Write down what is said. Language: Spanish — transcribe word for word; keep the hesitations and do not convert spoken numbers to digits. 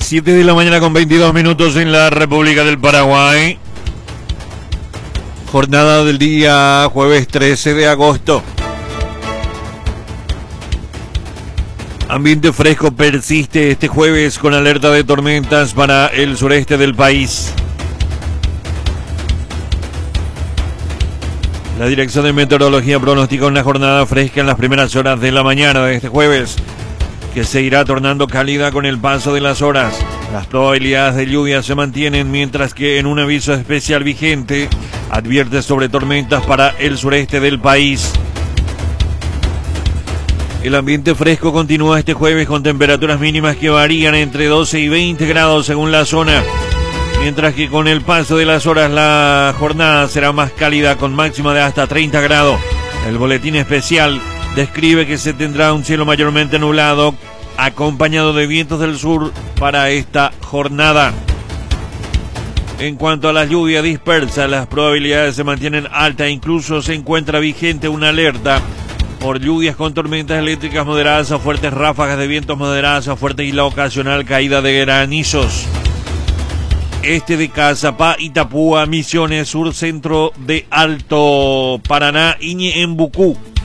siete de la mañana con veintidós minutos en la República del Paraguay. Jornada del día jueves trece de agosto. Ambiente fresco persiste este jueves con alerta de tormentas para el sureste del país. La Dirección de Meteorología pronostica una jornada fresca en las primeras horas de la mañana de este jueves, que se irá tornando cálida con el paso de las horas. Las probabilidades de lluvia se mantienen, mientras que en un aviso especial vigente advierte sobre tormentas para el sureste del país. El ambiente fresco continúa este jueves con temperaturas mínimas que varían entre doce y veinte grados según la zona, mientras que con el paso de las horas la jornada será más cálida con máxima de hasta treinta grados. El boletín especial describe que se tendrá un cielo mayormente nublado acompañado de vientos del sur para esta jornada. En cuanto a la lluvia dispersa, las probabilidades se mantienen altas, incluso se encuentra vigente una alerta por lluvias con tormentas eléctricas moderadas a fuertes, ráfagas de vientos moderadas a fuertes y la ocasional caída de granizos. Este de Cazapá, Itapúa, Misiones, sur centro de Alto Paraná, Iñembucú.